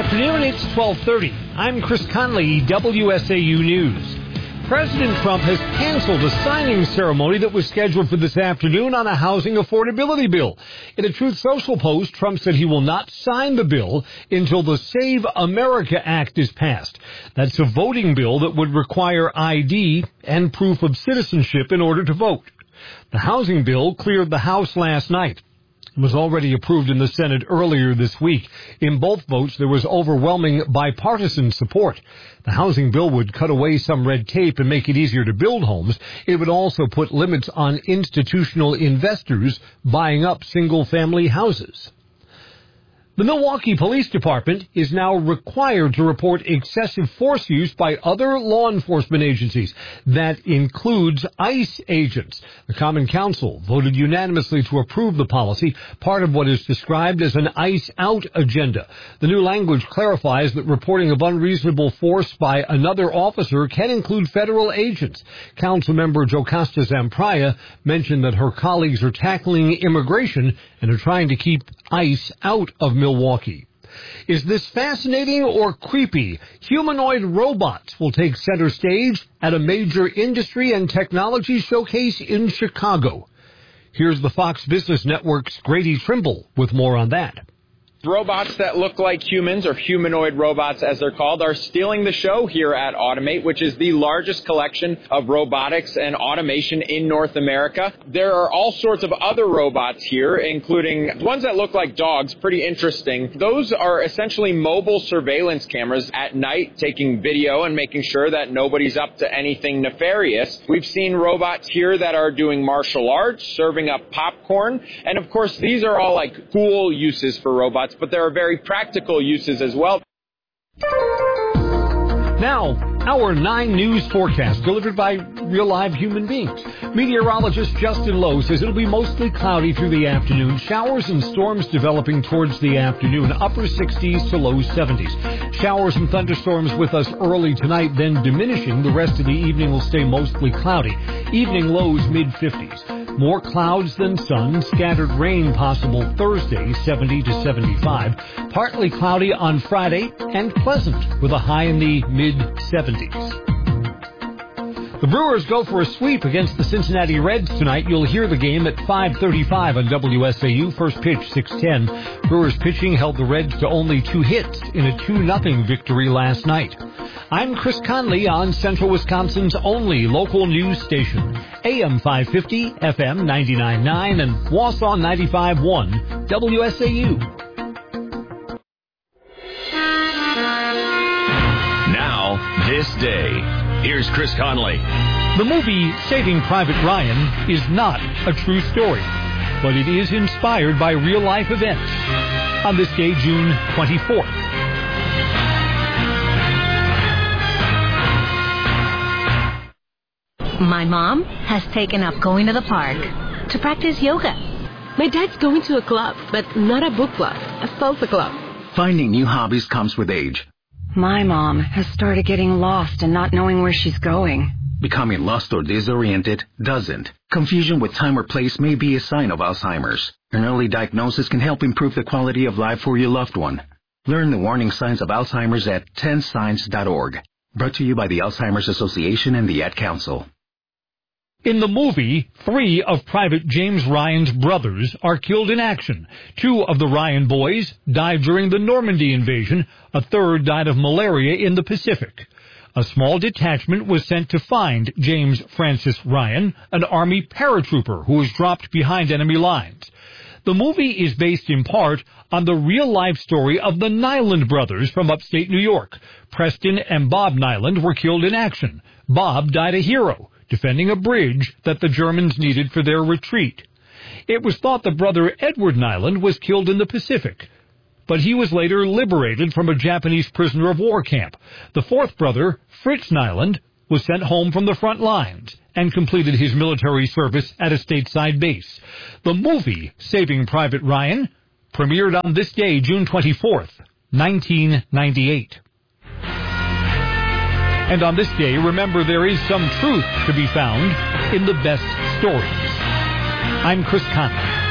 afternoon, it's 12:30. I'm Chris Conley, WSAU News. President Trump has canceled a signing ceremony that was scheduled for this afternoon on a housing affordability bill. In a Truth Social post, Trump said he will not sign the bill until the Save America Act is passed. That's a voting bill that would require ID and proof of citizenship in order to vote. The housing bill cleared the House last night. It was already approved in the Senate earlier this week. In both votes, there was overwhelming bipartisan support. The housing bill would cut away some red tape and make it easier to build homes. It would also put limits on institutional investors buying up single-family houses. The Milwaukee Police Department is now required to report excessive force use by other law enforcement agencies. That includes ICE agents. The Common Council voted unanimously to approve the policy, part of what is described as an ICE out agenda. The new language clarifies that reporting of unreasonable force by another officer can include federal agents. Councilmember Jocasta Zampraya mentioned that her colleagues are tackling immigration and are trying to keep ICE out of Milwaukee. Is this fascinating or creepy? Humanoid robots will take center stage at a major industry and technology showcase in Chicago. Here's the Fox Business Network's Grady Trimble with more on that. Robots that look like humans, or humanoid robots as they're called, are stealing the show here at Automate, which is the largest collection of robotics and automation in North America. There are all sorts of other robots here, including ones that look like dogs, pretty interesting. Those are essentially mobile surveillance cameras at night, taking video and making sure that nobody's up to anything nefarious. We've seen robots here that are doing martial arts, serving up popcorn, and of course these are all like cool uses for robots, but there are very practical uses as well. Now, our 9 news forecast delivered by real live human beings. Meteorologist Justin Lowe says it'll be mostly cloudy through the afternoon. Showers and storms developing towards the afternoon, upper 60s to low 70s. Showers and thunderstorms with us early tonight, then diminishing. The rest of the evening will stay mostly cloudy. Evening lows mid-50s. More clouds than sun. Scattered rain possible Thursday, 70 to 75. Partly cloudy on Friday and pleasant with a high in the mid-70s. The Brewers go for a sweep against the Cincinnati Reds tonight. You'll hear the game at 5:35 on WSAU. First pitch, 6:10. Brewers pitching held the Reds to only 2 hits in a 2-0 victory last night. I'm Chris Conley on Central Wisconsin's only local news station, AM 550, FM 99.9, and Wausau 95.1, WSAU. Now, this day. Here's Chris Conley. The movie Saving Private Ryan is not a true story, but it is inspired by real-life events. On this day, June 24th. My mom has taken up going to the park to practice yoga. My dad's going to a club, but not a book club, a salsa club. Finding new hobbies comes with age. My mom has started getting lost and not knowing where she's going. Becoming lost or disoriented doesn't. Confusion with time or place may be a sign of Alzheimer's. An early diagnosis can help improve the quality of life for your loved one. Learn the warning signs of Alzheimer's at 10signs.org. Brought to you by the Alzheimer's Association and the Ad Council. In the movie, 3 of Private James Ryan's brothers are killed in action. 2 of the Ryan boys died during the Normandy invasion. A third died of malaria in the Pacific. A small detachment was sent to find James Francis Ryan, an Army paratrooper who was dropped behind enemy lines. The movie is based in part on the real-life story of the Nyland brothers from upstate New York. Preston and Bob Nyland were killed in action. Bob died a hero, defending a bridge that the Germans needed for their retreat. It was thought that brother Edward Nyland was killed in the Pacific, but he was later liberated from a Japanese prisoner of war camp. The 4th brother, Fritz Nyland, was sent home from the front lines and completed his military service at a stateside base. The movie, Saving Private Ryan, premiered on this day, June 24th, 1998. And on this day, remember there is some truth to be found in the best stories. I'm Chris Conley.